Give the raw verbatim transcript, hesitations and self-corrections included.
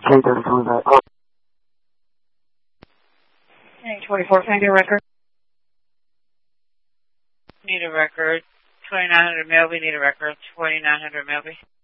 K thirty coming back. Oh. twenty-four, can I get a record? Need a record. twenty-nine hundred Melby, need a record. twenty-nine hundred Melby.